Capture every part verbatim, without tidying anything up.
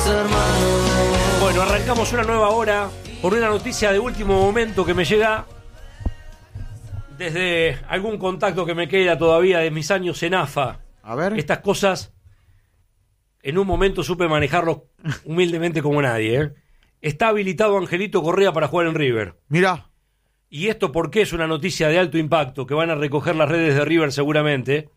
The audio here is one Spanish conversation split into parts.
hermanos. Bueno, arrancamos una nueva hora por una noticia de último momento que me llega desde algún contacto que me queda todavía de mis años en A F A. A ver. Estas cosas en un momento supe manejarlo humildemente como nadie, ¿eh? Está habilitado Angelito Correa para jugar en River. Mirá. Y esto porque es una noticia de alto impacto que van a recoger las redes de River seguramente.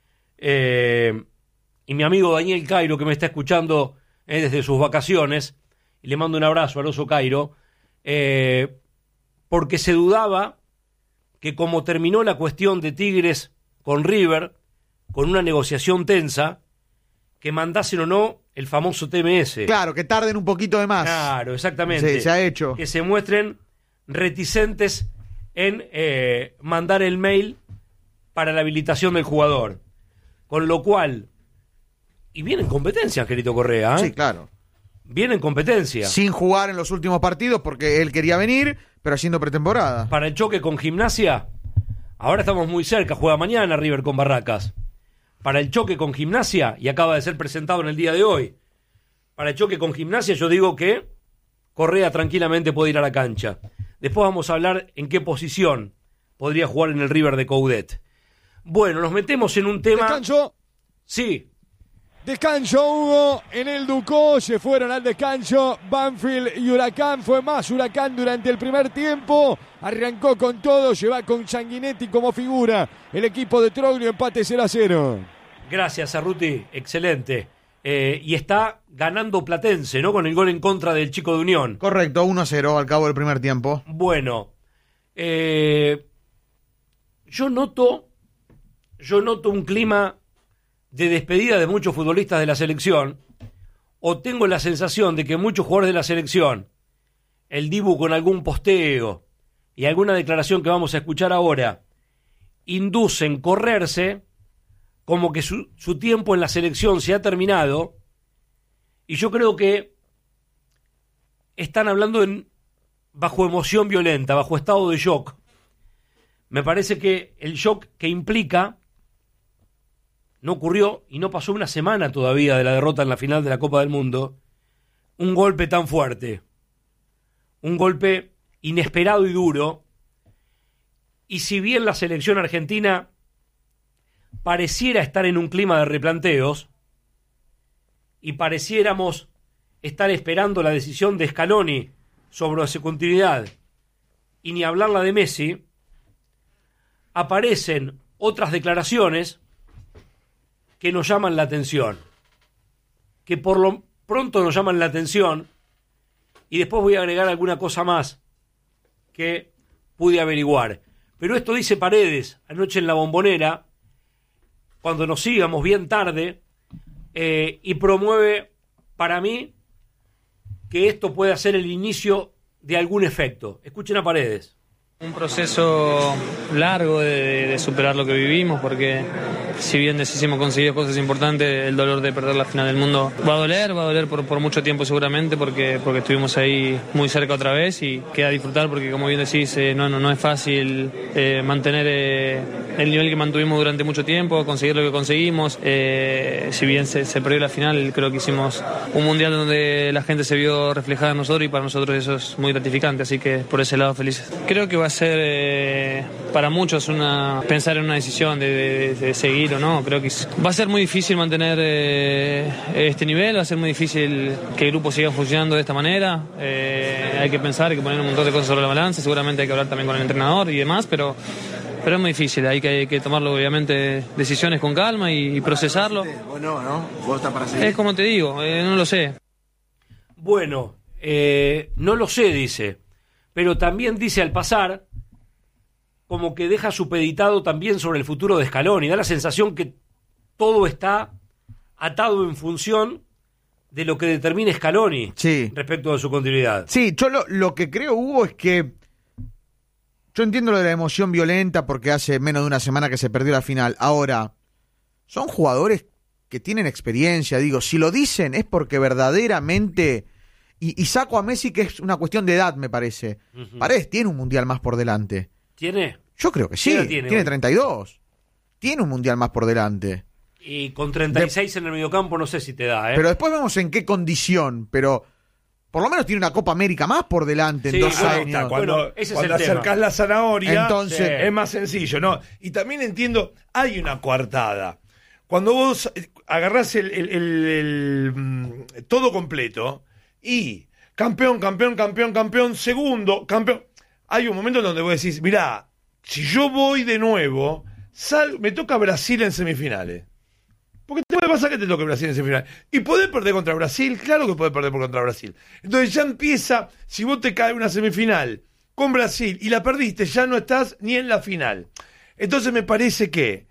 Eh, y mi amigo Daniel Cairo, que me está escuchando eh, desde sus vacaciones, y le mando un abrazo al oso Cairo, eh, porque se dudaba que como terminó la cuestión de Tigres con River, con una negociación tensa, que mandasen o no el famoso T M S. Claro, que tarden un poquito de más. Claro, exactamente. Sí, se ha hecho. Que se muestren reticentes en eh, mandar el mail para la habilitación del jugador. Con lo cual, y viene en competencia, Angelito Correa, ¿eh? Sí, claro. Viene en competencia. Sin jugar en los últimos partidos porque él quería venir, pero haciendo pretemporada. Para el choque con Gimnasia, ahora estamos muy cerca, juega mañana River con Barracas. Para el choque con Gimnasia, y acaba de ser presentado en el día de hoy, para el choque con Gimnasia yo digo que Correa tranquilamente puede ir a la cancha. Después vamos a hablar en qué posición podría jugar en el River de Coudet. Bueno, nos metemos en un tema... Descanso. Sí. Descanso, Hugo, en el Ducó, se fueron al descanso Banfield y Huracán. Fue más Huracán durante el primer tiempo, arrancó con todo, lleva con Sanguinetti como figura el equipo de Troglio, empate cero a cero. Gracias, Arruti, excelente. Eh, y está ganando Platense, ¿no? Con el gol en contra del Chico de Unión. Correcto, uno a cero al cabo del primer tiempo. Bueno, eh, yo noto, yo noto un clima de despedida de muchos futbolistas de la selección, o tengo la sensación de que muchos jugadores de la selección, el Dibu con algún posteo y alguna declaración que vamos a escuchar ahora, inducen correrse como que su, su tiempo en la selección se ha terminado, y yo creo que están hablando en, bajo emoción violenta, bajo estado de shock. Me parece que el shock que implica no ocurrió y no pasó una semana todavía de la derrota en la final de la Copa del Mundo, un golpe tan fuerte, un golpe inesperado y duro, y si bien la selección argentina pareciera estar en un clima de replanteos, y pareciéramos estar esperando la decisión de Scaloni sobre su continuidad, y ni hablar la de Messi, aparecen otras declaraciones que nos llaman la atención, que por lo pronto nos llaman la atención, y después voy a agregar alguna cosa más que pude averiguar. Pero esto dice Paredes anoche en La Bombonera, cuando nos íbamos bien tarde, eh, y promueve para mí que esto puede ser el inicio de algún efecto. Escuchen a Paredes. Un proceso largo de, de superar lo que vivimos, porque si bien hemos conseguido cosas importantes, el dolor de perder la final del mundo va a doler, va a doler por, por mucho tiempo seguramente, porque, porque estuvimos ahí muy cerca otra vez y queda disfrutar, porque como bien decís, eh, no, no, no es fácil eh, mantener eh, el nivel que mantuvimos durante mucho tiempo, conseguir lo que conseguimos. Eh, si bien se, se perdió la final, creo que hicimos un mundial donde la gente se vio reflejada en nosotros, y para nosotros eso es muy gratificante, así que por ese lado felices. Creo que va a ser eh, para muchos una pensar en una decisión de, de, de seguir o no. Creo que va a ser muy difícil mantener eh, este nivel, va a ser muy difícil que el grupo siga funcionando de esta manera. Eh, hay que pensar, hay que poner un montón de cosas sobre la balanza, seguramente hay que hablar también con el entrenador y demás, pero pero es muy difícil, hay que, hay que tomarlo obviamente decisiones con calma y, y procesarlo. Bueno, ¿no? ¿Vos estás para seguir? Es como te digo, eh, no lo sé. Bueno, eh, no lo sé, dice, pero también dice al pasar como que deja supeditado también sobre el futuro de Scaloni. Da la sensación que todo está atado en función de lo que determine Scaloni, sí, respecto de su continuidad. Sí, yo lo, lo que creo, Hugo, es que yo entiendo lo de la emoción violenta porque hace menos de una semana que se perdió la final. Ahora, son jugadores que tienen experiencia, digo, si lo dicen es porque verdaderamente, y, y saco a Messi que es una cuestión de edad, me parece. Uh-huh. Paredes tiene un mundial más por delante. ¿Tiene? Yo creo que sí, tiene, tiene treinta y dos. Tiene un mundial más por delante. Y con treinta y seis de... en el mediocampo no sé si te da, ¿eh? Pero después vemos en qué condición, pero por lo menos tiene una Copa América más por delante en sí, dos ah, años. Está, cuando bueno, ese cuando es el acercás tema. la zanahoria, Entonces, es más sencillo, ¿no? Y también entiendo, hay una coartada. Cuando vos agarrás el, el, el, el, el todo completo y campeón, campeón, campeón, campeón, segundo, campeón, hay un momento donde vos decís, mirá, si yo voy de nuevo, sal, me toca Brasil en semifinales. Porque te puede pasar que te toque Brasil en semifinales. Y podés perder contra Brasil, claro que podés perder contra Brasil. Entonces ya empieza, si vos te caes una semifinal con Brasil y la perdiste, ya no estás ni en la final. Entonces me parece que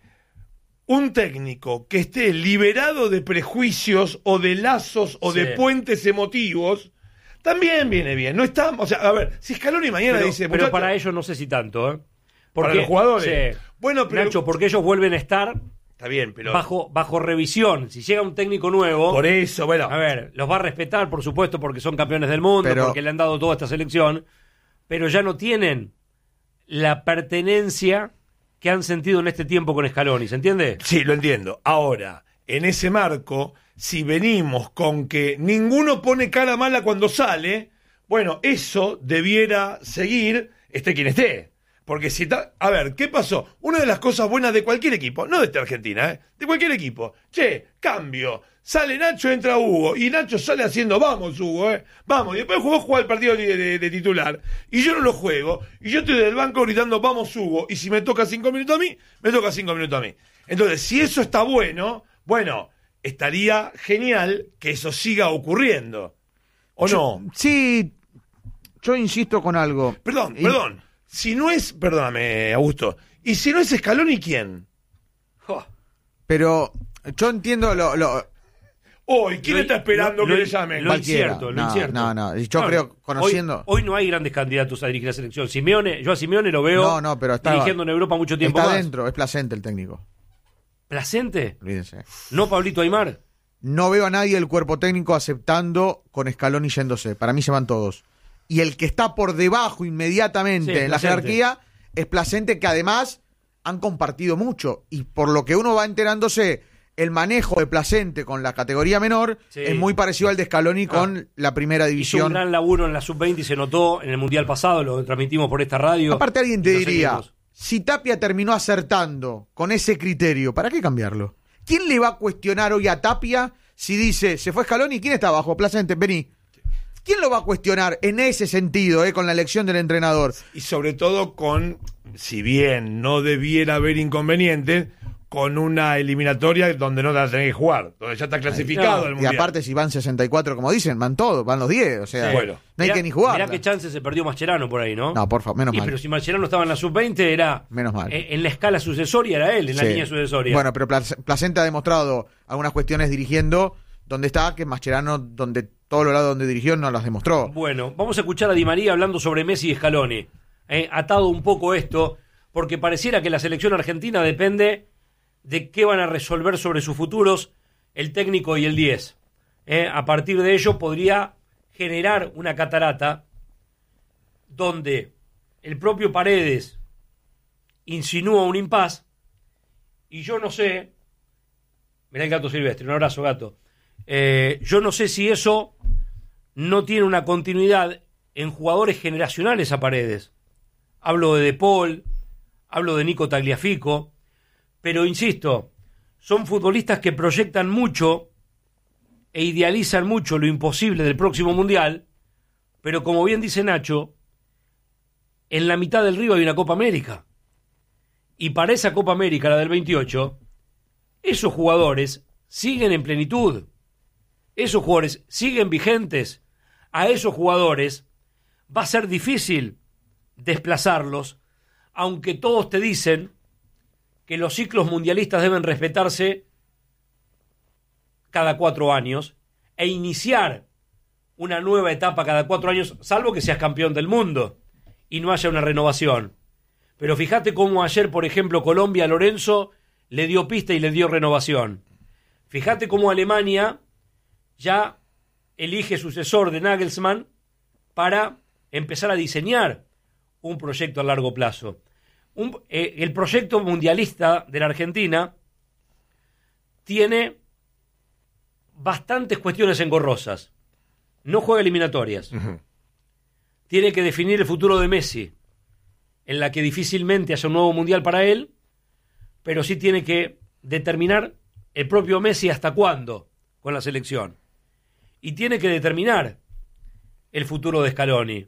un técnico que esté liberado de prejuicios o de lazos o sí. de puentes emotivos, también viene bien. No estamos, o sea, a ver, si Scaloni mañana pero, dice... Pero para ellos no sé si tanto, ¿eh? Porque, para los jugadores. Sí. Bueno, pero... Nacho, porque ellos vuelven a estar... Está bien, pero... Bajo, bajo revisión. Si llega un técnico nuevo... Por eso, bueno... A ver, los va a respetar, por supuesto, porque son campeones del mundo, pero... porque le han dado toda esta selección, pero ya no tienen la pertenencia que han sentido en este tiempo con Scaloni, ¿se entiende? Sí, lo entiendo. Ahora, en ese marco, si venimos con que ninguno pone cara mala cuando sale, bueno, eso debiera seguir, esté quien esté. Porque si está... A ver, ¿qué pasó? Una de las cosas buenas de cualquier equipo, no de esta Argentina, ¿eh? De cualquier equipo. Che, cambio. Sale Nacho, entra Hugo. Y Nacho sale haciendo, vamos, Hugo, ¿eh? Vamos. Y después jugó jugar el partido de, de, de titular. Y yo no lo juego. Y yo estoy del banco gritando, vamos, Hugo. Y si me toca cinco minutos a mí, me toca cinco minutos a mí. Entonces, si eso está bueno, bueno, estaría genial que eso siga ocurriendo. ¿O yo, no? Sí, yo insisto con algo. Perdón, y... perdón. Si no es, perdóname, Augusto, y si no es Scaloni, ¿quién? Oh. Pero yo entiendo lo... lo... Hoy, ¿quién Lo- está esperando lo- que lo- le llamen? lo Cualquiera. incierto, lo no, incierto. no, no. Y yo No, creo, no. conociendo... Hoy, hoy no hay grandes candidatos a dirigir la selección. Simeone, yo a Simeone lo veo No, no, pero está- dirigiendo en Europa mucho tiempo está más. dentro, es Placente el técnico. ¿Placente? Olvídense. ¿No Pablito Aimar? No veo a nadie del cuerpo técnico aceptando con Scaloni yéndose. Para mí se van todos. Y el que está por debajo inmediatamente Sí, en la Placente. jerarquía es Placente, que además han compartido mucho. Y por lo que uno va enterándose, el manejo de Placente con la categoría menor Sí. es muy parecido al de Scaloni con Ah. la primera Hizo un división. gran laburo en la sub veinte y se notó en el Mundial pasado, lo transmitimos por esta radio. Aparte alguien te Y lo diría, seguimos. si Tapia terminó acertando con ese criterio, ¿para qué cambiarlo? ¿Quién le va a cuestionar hoy a Tapia si dice, se fue Scaloni? ¿Quién está abajo? Placente, vení. ¿Quién lo va a cuestionar en ese sentido, eh, con la elección del entrenador? Y sobre todo con, si bien no debiera haber inconvenientes, con una eliminatoria donde no te la tenés que jugar, donde ya está clasificado No. el Y mundial. aparte, si van sesenta y cuatro, como dicen, van todos, van los diez. O sea, Sí. Bueno. no hay Mirá- que ni jugar. Mirá qué chance se perdió Mascherano por ahí, ¿no? No, por favor, menos Y mal. pero si Mascherano estaba en la sub veinte, era. Menos mal. eh, En la escala sucesoria era él, en la Sí. línea sucesoria. Bueno, pero Plac- Placente ha demostrado algunas cuestiones dirigiendo donde está, que Mascherano, donde todos los lados donde dirigió, no las demostró. Bueno, vamos a escuchar a Di María hablando sobre Messi y Scaloni. Eh, atado un poco esto, porque pareciera que la selección argentina depende de qué van a resolver sobre sus futuros el técnico y el diez. Eh, a partir de ello podría generar una catarata donde el propio Paredes insinúa un impas y yo no sé, mirá el gato silvestre, un abrazo gato, eh, yo no sé si eso no tiene una continuidad en jugadores generacionales a Paredes. Hablo de De Paul, hablo de Nico Tagliafico, pero insisto, son futbolistas que proyectan mucho e idealizan mucho lo imposible del próximo Mundial, pero como bien dice Nacho, en la mitad del río hay una Copa América. Y para esa Copa América, la del veintiocho, esos jugadores siguen en plenitud. Esos jugadores siguen vigentes. A esos jugadores va a ser difícil desplazarlos, aunque todos te dicen que los ciclos mundialistas deben respetarse cada cuatro años e iniciar una nueva etapa cada cuatro años, salvo que seas campeón del mundo y no haya una renovación. Pero fíjate cómo ayer, por ejemplo, Colombia a Lorenzo le dio pista y le dio renovación. Fíjate cómo Alemania ya elige sucesor de Nagelsmann para empezar a diseñar un proyecto a largo plazo. Un, eh, el proyecto mundialista de la Argentina tiene bastantes cuestiones engorrosas. No juega eliminatorias. Uh-huh. Tiene que definir el futuro de Messi, en la que difícilmente haya un nuevo mundial para él, pero sí tiene que determinar el propio Messi hasta cuándo con la selección. Y tiene que determinar el futuro de Scaloni.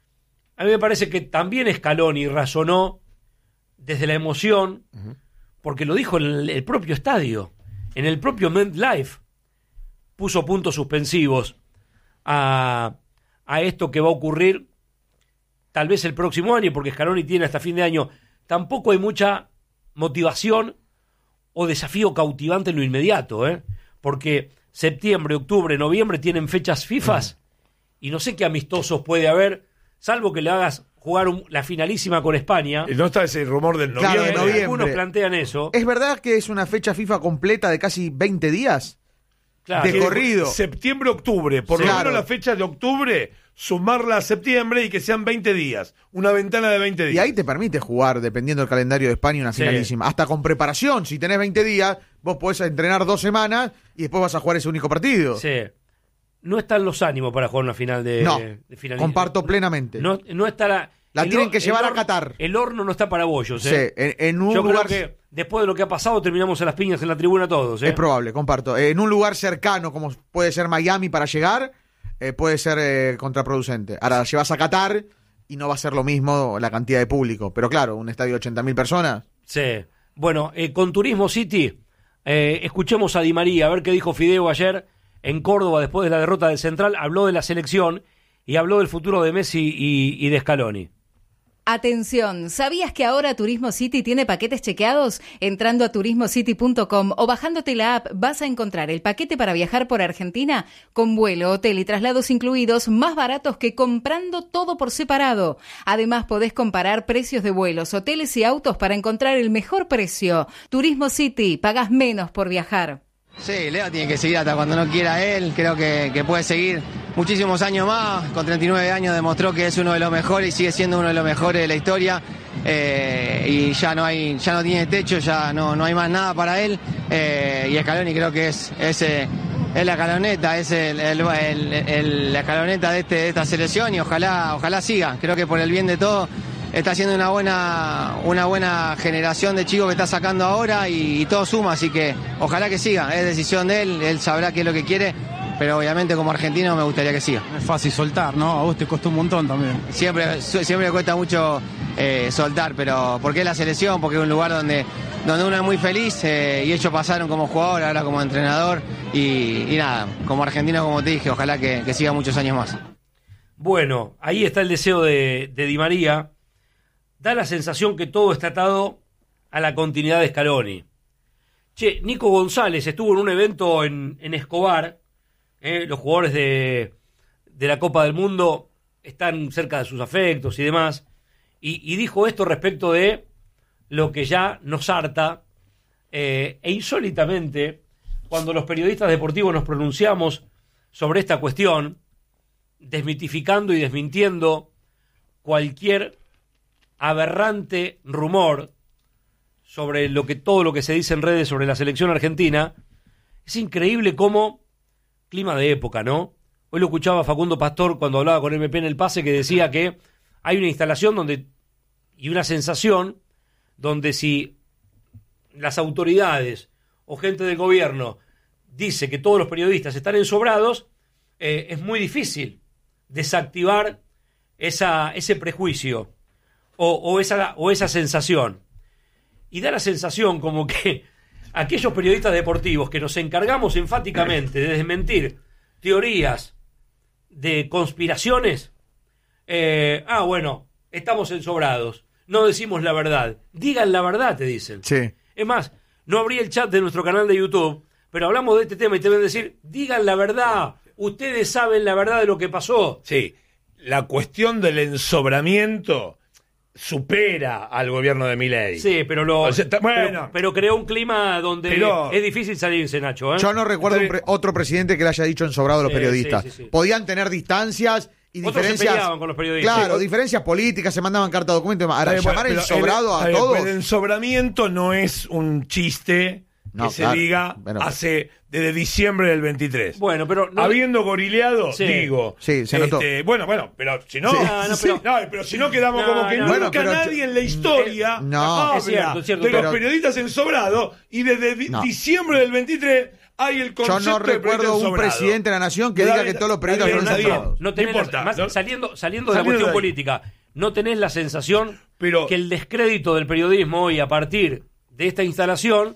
A mí me parece que también Scaloni razonó desde la emoción, uh-huh. porque lo dijo en el, el propio estadio, en el propio MetLife, puso puntos suspensivos a, a esto que va a ocurrir tal vez el próximo año, porque Scaloni tiene hasta fin de año. Tampoco hay mucha motivación o desafío cautivante en lo inmediato, ¿eh? Porque septiembre, octubre, noviembre tienen fechas FIFAs uh-huh. y no sé qué amistosos puede haber, salvo que le hagas jugar un, la finalísima con España. ¿No está ese rumor del noviembre? Claro, de noviembre. Algunos plantean eso. ¿Es verdad que es una fecha FIFA completa de casi veinte días? Claro. De Que corrido. Septiembre, octubre. Por Sí. lo Claro. menos la fecha de octubre, sumarla a septiembre y que sean veinte días. Una ventana de veinte días. Y ahí te permite jugar, dependiendo del calendario de España, una Sí. finalísima. Hasta con preparación. Si tenés veinte días, vos podés entrenar dos semanas y después vas a jugar ese único partido. Sí. No están los ánimos para jugar una final de, No, de finalísima. comparto plenamente. No, no está la... La el tienen hor- que llevar el a horno- Qatar. El horno no está para bollos, Sí, ¿eh? en, en un Yo lugar... creo que después de lo que ha pasado terminamos a las piñas en la tribuna todos, ¿eh? Es probable, comparto. En un lugar cercano, como puede ser Miami para llegar, eh, puede ser eh, contraproducente. Ahora, llevas a Qatar y no va a ser lo mismo la cantidad de público. Pero claro, un estadio de ochenta mil personas. Sí. Bueno, eh, con Turismo City, eh, escuchemos a Di María, a ver qué dijo Fideo ayer en Córdoba después de la derrota del Central. Habló de la selección y habló del futuro de Messi y, y de Scaloni. Atención, ¿sabías que ahora Turismo City tiene paquetes chequeados? Entrando a turismo city punto com o bajándote la app vas a encontrar el paquete para viajar por Argentina con vuelo, hotel y traslados incluidos más baratos que comprando todo por separado. Además podés comparar precios de vuelos, hoteles y autos para encontrar el mejor precio. Turismo City, pagás menos por viajar. Sí, Leo tiene que seguir hasta cuando no quiera él, creo que, que puede seguir muchísimos años más, con treinta y nueve años demostró que es uno de los mejores y sigue siendo uno de los mejores de la historia, eh, y ya no hay, ya no tiene techo, ya no, no hay más nada para él, eh, y Scaloni creo que es, es, eh, es la escaloneta, es el, el, el, el- la escaloneta de, este, de esta selección y ojalá, ojalá siga, creo que por el bien de todo está haciendo una buena una buena generación de chicos que está sacando ahora y, y todo suma, así que ojalá que siga, es decisión de él, él sabrá qué es lo que quiere, pero obviamente como argentino me gustaría que siga. No es fácil soltar, ¿no? A vos te costó un montón también. Siempre, su- siempre me cuesta mucho eh, soltar, pero porque es la selección, porque es un lugar donde, donde uno es muy feliz, eh, y ellos pasaron como jugador, ahora como entrenador, y, y nada, como argentino, como te dije, ojalá que, que siga muchos años más. Bueno, ahí está el deseo de, de Di María. Da la sensación que todo está atado a la continuidad de Scaloni. Che, Nico González estuvo en un evento en, en Escobar. eh, los jugadores de, de la Copa del Mundo están cerca de sus afectos y demás. Y, y dijo esto respecto de lo que ya nos harta. Eh, e insólitamente, cuando los periodistas deportivos nos pronunciamos sobre esta cuestión, desmitificando y desmintiendo cualquier aberrante rumor sobre lo que todo lo que se dice en redes sobre la selección argentina, es increíble cómo clima de época, ¿no? Hoy lo escuchaba Facundo Pastor cuando hablaba con M P en el pase, que decía que hay una instalación donde y una sensación donde si las autoridades o gente del gobierno dice que todos los periodistas están ensobrados, eh, es muy difícil desactivar esa, ese prejuicio o, o, esa, o esa sensación. Y da la sensación como que aquellos periodistas deportivos que nos encargamos enfáticamente de desmentir teorías de conspiraciones, eh, ah, bueno, estamos ensobrados, no decimos la verdad. Digan la verdad, te dicen. Sí. Es más, no abrí el chat de nuestro canal de YouTube, pero hablamos de este tema y te van a decir, digan la verdad, ustedes saben la verdad de lo que pasó. Sí, la cuestión del ensobramiento supera al gobierno de Milei. Sí, pero lo O sea, ta- bueno. pero, pero creó un clima donde Pero- es difícil salirse, Nacho, ¿eh? Yo no recuerdo un Está pre- otro presidente que le haya dicho ensobrado a los Sí, periodistas. sí, sí, sí. Podían tener distancias y Otros se diferencias. peleaban con los periodistas. Claro, Sí. diferencias políticas, se mandaban carta documento. Ahora, Está bien, llamar pero ensobrado el, a está bien, todos. pero el ensobramiento no es un chiste que No, se claro, diga pero- hace desde diciembre del veintitrés. Bueno, pero no- habiendo gorileado, Sí. digo. Sí, se notó. este, bueno, bueno, pero si no, Sí. No, no, sí, pero- no, pero si no quedamos No, como que no. nunca Bueno, pero- nadie en la historia Eh, no. habla Es cierto, es cierto, de los pero- periodistas ensobrados y desde di- No. diciembre del veintitrés hay el Yo concepto no de recuerdo periodista un ensobrado. presidente de la nación que Pero diga dale, que todos los periodistas dale, son nadie- ensobrados. No tenés No la- importa, más, ¿no? saliendo, saliendo de la Saliendo cuestión de ahí. política, ¿no tenés la sensación Pero- que el descrédito del periodismo hoy a partir de esta instalación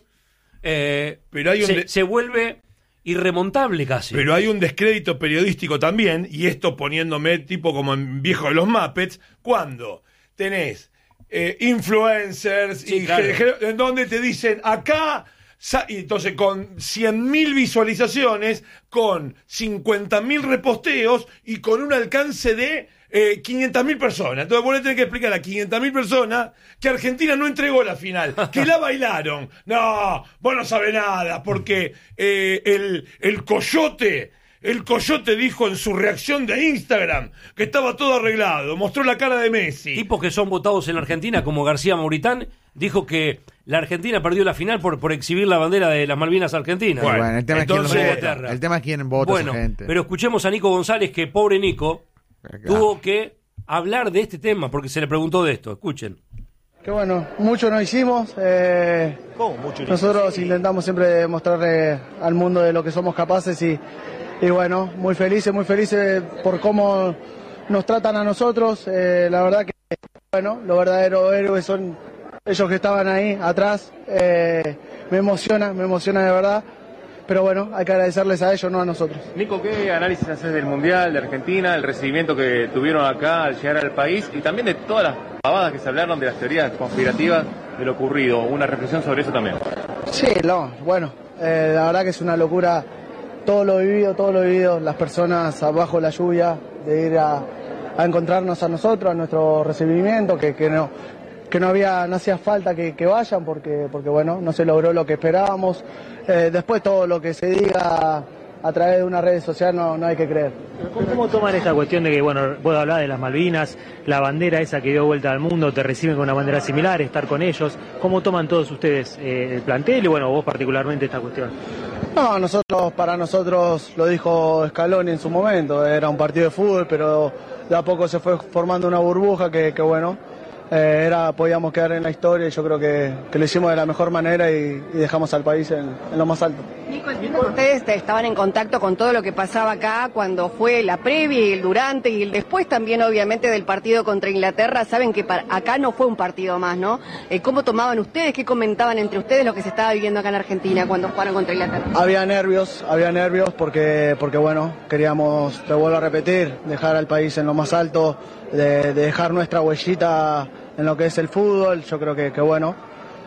eh, Pero hay un se, de- se vuelve irremontable casi? Pero hay un descrédito periodístico también, y esto poniéndome tipo como en viejo de los Muppets, cuando tenés eh, influencers Sí, y claro. je- je- en donde te dicen acá, sa- y entonces con cien mil visualizaciones, con cincuenta mil reposteos y con un alcance de eh, quinientas mil personas. Entonces vos le tenés que explicar a quinientas mil personas que Argentina no entregó la final, que la bailaron. No, vos no sabés nada, porque eh, el, el coyote, el coyote dijo en su reacción de Instagram que estaba todo arreglado, mostró la cara de Messi. Tipos que son votados en la Argentina, como García Mauritán, dijo que la Argentina perdió la final por, por exhibir la bandera de las Malvinas argentinas. Bueno, Bueno, el tema, entonces- es quién vota. El tema es quién vota Bueno, esa gente. pero escuchemos a Nico González, que pobre Nico Claro. tuvo que hablar de este tema porque se le preguntó de esto. Escuchen. Que bueno, mucho no hicimos. eh, nosotros intentamos siempre mostrarle al mundo de lo que somos capaces y, y bueno, muy felices, muy felices por cómo nos tratan a nosotros. eh, la verdad que, bueno, los verdaderos héroes son ellos que estaban ahí atrás. eh, me emociona, me emociona de verdad. Pero bueno, hay que agradecerles a ellos, no a nosotros. Nico, ¿qué análisis haces del Mundial, de Argentina, el recibimiento que tuvieron acá al llegar al país y también de todas las pavadas que se hablaron de las teorías conspirativas de lo ocurrido? Una reflexión sobre eso también. Sí, no, bueno, eh, la verdad que es una locura todo lo vivido, todo lo vivido, las personas abajo la lluvia, de ir a, a encontrarnos a nosotros, a nuestro recibimiento, que, que no que no había no hacía falta que, que vayan porque porque bueno, no se logró lo que esperábamos. Eh, después todo lo que se diga a través de una red social no, no hay que creer. ¿Cómo, ¿Cómo toman esta cuestión de que, bueno, puedo hablar de las Malvinas, la bandera esa que dio vuelta al mundo, te reciben con una bandera similar, estar con ellos? ¿Cómo toman todos ustedes eh, el plantel y, bueno, vos particularmente esta cuestión? No, nosotros, para nosotros, lo dijo Scaloni en su momento, era un partido de fútbol, pero de a poco se fue formando una burbuja que, que bueno, eh, era podíamos quedar en la historia y yo creo que, que lo hicimos de la mejor manera y, y dejamos al país en, en lo más alto. Nico, entiendo que ustedes estaban en contacto con todo lo que pasaba acá cuando fue la previa y el durante y el después también obviamente del partido contra Inglaterra. Saben que para, acá no fue un partido más, ¿no? Eh, ¿Cómo tomaban ustedes, qué comentaban entre ustedes lo que se estaba viviendo acá en Argentina cuando jugaron contra Inglaterra? Había nervios, había nervios porque, porque bueno, queríamos, te vuelvo a repetir, dejar al país en lo más alto, de, de dejar nuestra huellita en lo que es el fútbol. Yo creo que, que bueno,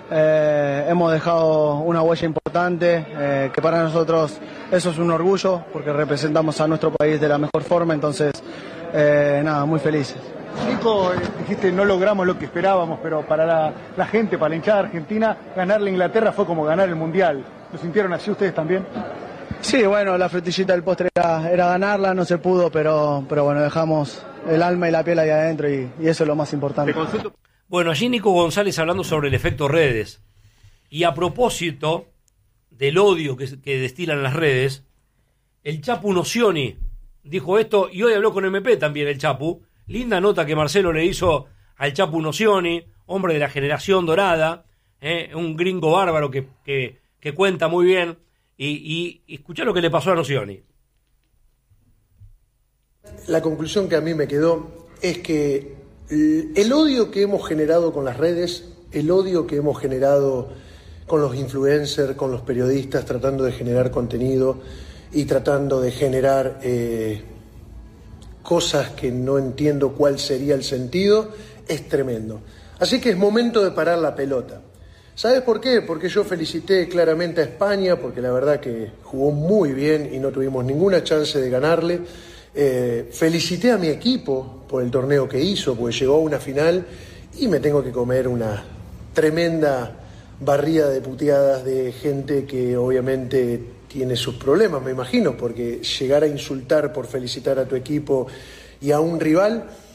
eh, hemos dejado una huella importante, eh, que para nosotros eso es un orgullo, porque representamos a nuestro país de la mejor forma, entonces, eh, nada, muy felices. Nico, eh, dijiste no logramos lo que esperábamos, pero para la, la gente, para la hinchada argentina, ganarle a Inglaterra fue como ganar el Mundial. ¿Lo sintieron así ustedes también? Sí, bueno, la frutillita del postre era, era ganarla, no se pudo, pero, pero bueno, dejamos el alma y la piel ahí adentro y, y eso es lo más importante. Bueno, allí Nico González hablando sobre el efecto redes. Y a propósito del odio que, que destilan las redes, el Chapu Nocioni dijo esto, y hoy habló con M P también el Chapu. Linda nota que Marcelo le hizo al Chapu Nocioni, hombre de la generación dorada, eh, un gringo bárbaro que, que, que cuenta muy bien. Y, y, y escuchá lo que le pasó a Nocioni. La conclusión que a mí me quedó es que el odio que hemos generado con las redes, el odio que hemos generado con los influencers, con los periodistas, tratando de generar contenido y tratando de generar eh, cosas que no entiendo cuál sería el sentido, es tremendo. Así que es momento de parar la pelota. ¿Sabes por qué? Porque yo felicité claramente a España, porque la verdad que jugó muy bien y no tuvimos ninguna chance de ganarle. Eh, felicité a mi equipo por el torneo que hizo, porque llegó a una final y me tengo que comer una tremenda barrida de puteadas de gente que obviamente tiene sus problemas, me imagino, porque llegar a insultar por felicitar a tu equipo y a un rival,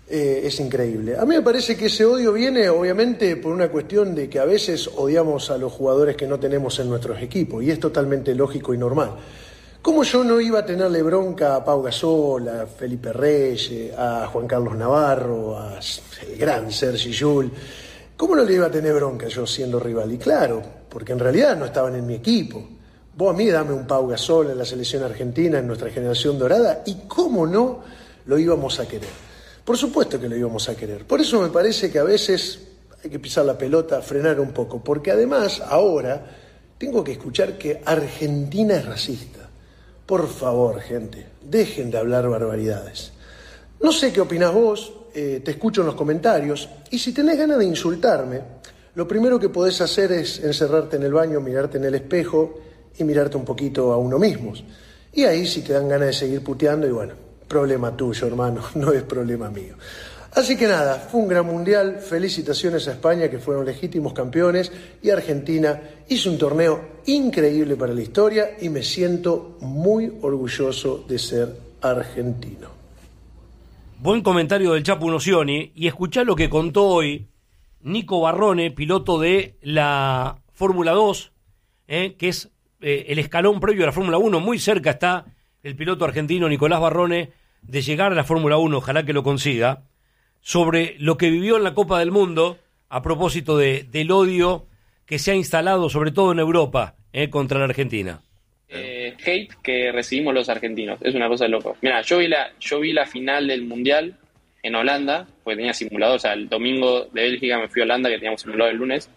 eh, es increíble. A mí me parece que ese odio viene obviamente por una cuestión de que a veces odiamos a los jugadores que no tenemos en nuestros equipos, y es totalmente lógico y normal. ¿Cómo yo no iba a tenerle bronca a Pau Gasol, a Felipe Reyes, a Juan Carlos Navarro, a el gran Sergi Llull? ¿Cómo no le iba a tener bronca yo siendo rival? Y claro, porque en realidad no estaban en mi equipo. Vos a mí dame un Pau Gasol en la selección argentina, en nuestra generación dorada, y cómo no lo íbamos a querer. Por supuesto que lo íbamos a querer. Por eso me parece que a veces hay que pisar la pelota, frenar un poco, porque además ahora tengo que escuchar que Argentina es racista. Por favor, gente, dejen de hablar barbaridades. No sé qué opinás vos, eh, te escucho en los comentarios, y si tenés ganas de insultarme, lo primero que podés hacer es encerrarte en el baño, mirarte en el espejo y mirarte un poquito a uno mismo. Y ahí si te dan ganas de seguir puteando, y bueno, problema tuyo, hermano, no es problema mío. Así que nada, fue un gran mundial, felicitaciones a España que fueron legítimos campeones, y Argentina hizo un torneo increíble para la historia y me siento muy orgulloso de ser argentino. Buen comentario del Chapu Nocioni, y escuchá lo que contó hoy Nico Barrone, piloto de la Fórmula dos, eh, que es eh, el escalón previo a la Fórmula uno. Muy cerca está el piloto argentino Nicolás Barrone de llegar a la Fórmula uno, ojalá que lo consiga, sobre lo que vivió en la Copa del Mundo a propósito de, del odio que se ha instalado sobre todo en Europa eh, contra la Argentina. Eh, hate que recibimos los argentinos, es una cosa de loco. Mira, yo vi la yo vi la final del Mundial en Holanda, porque tenía simulador, o sea, el domingo de Bélgica me fui a Holanda, que teníamos simulador el lunes,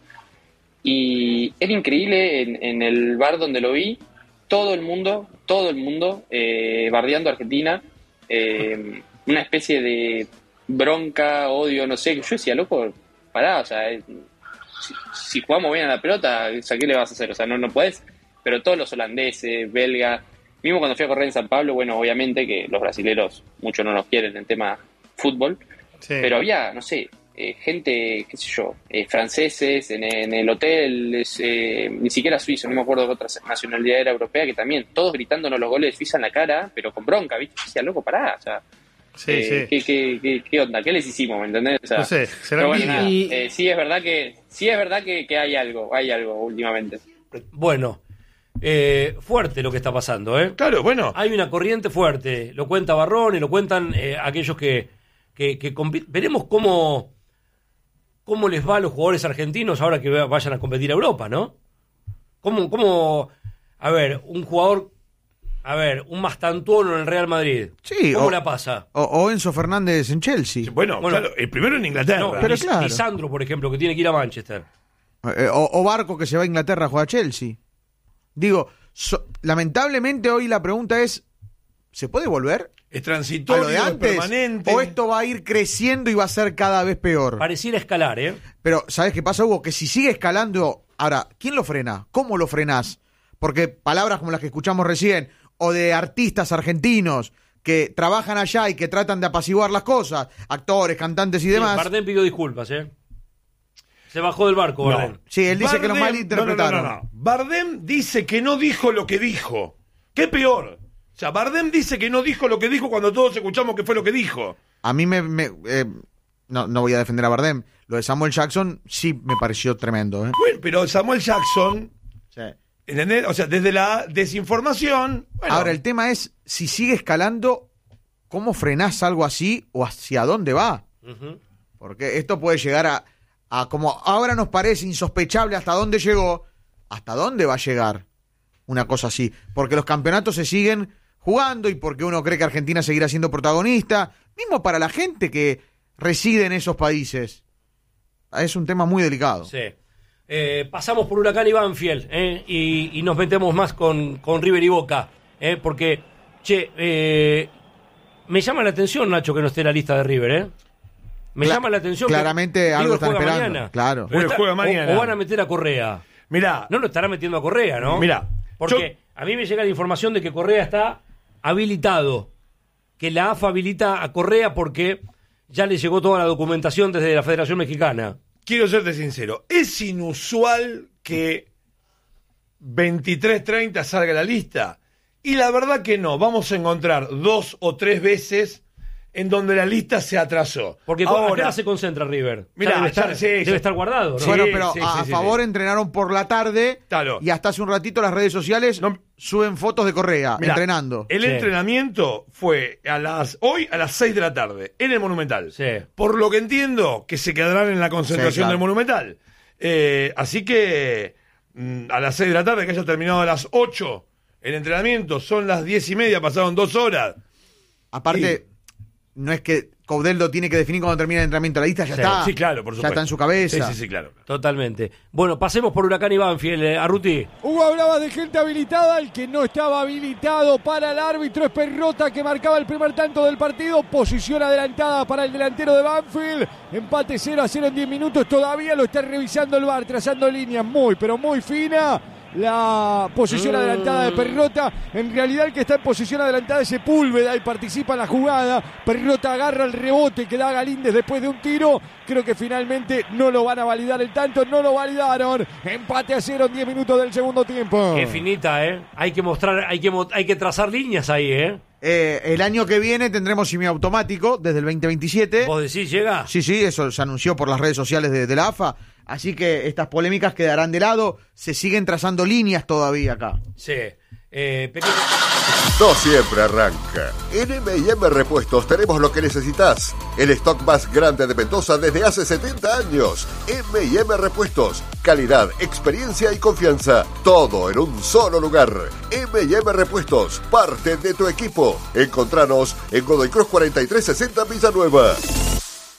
y era increíble en, en el bar donde lo vi, todo el mundo, todo el mundo eh, bardeando a Argentina, eh, una especie de bronca, odio, no sé, yo decía, loco, pará, o sea, eh, si, si jugamos bien a la pelota, o sea, ¿qué le vas a hacer? O sea, no, no podés, pero todos los holandeses, belgas, mismo cuando fui a correr en San Pablo, bueno, obviamente que los brasileros mucho no nos quieren en tema fútbol, sí. Pero había, no sé, eh, gente, qué sé yo, eh, franceses en, en el hotel, es, eh, ni siquiera suizo, no me acuerdo de otra nacionalidad era europea, que también, todos gritándonos los goles de Suiza en la cara, pero con bronca, ¿viste? O sea, loco, pará, o sea... Sí, eh, sí. ¿qué, qué, qué, ¿Qué onda? ¿Qué les hicimos? ¿Me entendés? O sea, no sé, será bueno, nada, y... eh, sí es verdad que sí es verdad que, que hay algo, hay algo últimamente. Bueno, eh, fuerte lo que está pasando, ¿eh? Claro, bueno. Hay una corriente fuerte, lo cuenta Barrón y lo cuentan eh, aquellos que, que, que compiten. Veremos cómo, cómo les va a los jugadores argentinos ahora que vayan a competir a Europa, ¿no? ¿Cómo, cómo a ver, un jugador... A ver, un Mastantuono en el Real Madrid. Sí, ¿Cómo o, la pasa? O, o Enzo Fernández en Chelsea. Bueno, Bueno, claro, el primero en Inglaterra. No, pero Lis- claro. Lisandro, por ejemplo, que tiene que ir a Manchester. Eh, o, o Barco que se va a Inglaterra a jugar a Chelsea. Digo, so- lamentablemente hoy la pregunta es, ¿se puede volver? Es ¿A transitorio, lo de es antes? permanente. ¿O esto va a ir creciendo y va a ser cada vez peor? Pareciera escalar, ¿eh? Pero, ¿sabes qué pasa, Hugo? Que si sigue escalando... Ahora, ¿quién lo frena? ¿Cómo lo frenás? Porque palabras como las que escuchamos recién, o de artistas argentinos que trabajan allá y que tratan de apaciguar las cosas, actores, cantantes y demás... Sí, Bardem pidió disculpas, ¿eh? Se bajó del barco, No. Bardem. Sí, él dice que lo Bardem- malinterpretaron. No, no, no, no. Bardem dice que no dijo lo que dijo. ¿Qué peor? O sea, Bardem dice que no dijo lo que dijo cuando todos escuchamos que fue lo que dijo. A mí me... me eh, no, no voy a defender a Bardem. Lo de Samuel Jackson sí me pareció tremendo, ¿eh? Bueno, pero Samuel Jackson... Sí. ¿Entendés? O sea, desde la desinformación... Bueno, Ahora, el tema es, si sigue escalando, ¿cómo frenás algo así o hacia dónde va? Uh-huh. Porque esto puede llegar a, a, como ahora nos parece insospechable hasta dónde llegó, ¿hasta dónde va a llegar una cosa así? Porque los campeonatos se siguen jugando y porque uno cree que Argentina seguirá siendo protagonista, mismo para la gente que reside en esos países. Es un tema muy delicado. Sí. Eh, pasamos por Huracán y Banfield, ¿eh? y, y nos metemos más con, con River y Boca, ¿eh? Porque, che, eh, me llama la atención, Nacho, que no esté en la lista de River, ¿eh? Me Cla- llama la atención claramente que algo River están juega esperando, mañana. claro. O, River está- juega o- mañana. o van a meter a Correa. mirá, No lo estará metiendo a Correa, ¿no? Mirá, Porque a mí me llega la información de que Correa está habilitado, que la A F A habilita a Correa porque ya le llegó toda la documentación desde la Federación Mexicana. quiero serte sincero. Es inusual que veintitrés treinta salga la lista. Y la verdad que no. Vamos a encontrar dos o tres veces en donde la lista se atrasó. Porque ahora ahora se concentra River. Mirá, debe, estar, ya, sí, debe ya. estar guardado, ¿no? Bueno, Sí, pero sí, a, sí, a sí, favor sí. entrenaron por la tarde Claro. y hasta hace un ratito las redes sociales No. suben fotos de Correa Mirá, entrenando. El Sí. entrenamiento fue a las hoy a las seis de la tarde en el Monumental. Sí. Por lo que entiendo que se quedarán en la concentración Sí, claro. del Monumental. Eh, así que mm, a las seis de la tarde, que haya terminado a las ocho el entrenamiento, son las diez y media, pasaron dos horas. Aparte, no es que Coudeldo tiene que definir cuando termina el entrenamiento. La lista ya Sí, está. Sí, claro, por Ya supuesto. está en su cabeza. Sí, sí, sí, claro. Totalmente. Bueno, pasemos por Huracán y Banfield, eh, Arruti. Hugo hablaba de gente habilitada, el que no estaba habilitado para el árbitro es Perrota, que marcaba el primer tanto del partido. Posición adelantada para el delantero de Banfield. Empate cero a cero en diez minutos. Todavía lo está revisando el V A R, trazando líneas muy, pero muy fina. La posición Mm. adelantada de Perrota. En realidad el que está en posición adelantada es Sepúlveda y participa en la jugada. Perrota agarra el rebote que da Galíndez después de un tiro. Creo que finalmente no lo van a validar el tanto. No lo validaron. Empate a cero en diez minutos del segundo tiempo. Qué finita, ¿eh? Hay que mostrar, hay que, mo- hay que trazar líneas ahí, ¿eh? Eh, el año que viene tendremos semiautomático desde el veinte veintisiete. ¿Vos decís, llega? Sí, sí, eso se anunció por las redes sociales de, de la A F A. Así que estas polémicas quedarán de lado. Se siguen trazando líneas todavía acá. Sí. Eh, pequeño- No siempre arranca. En M y M Repuestos tenemos lo que necesitas. El stock más grande de Mendoza desde hace setenta años. M y M Repuestos. Calidad, experiencia y confianza. Todo en un solo lugar. M y M Repuestos. Parte de tu equipo. Encontranos en Godoy Cruz cuarenta y tres sesenta Villanueva.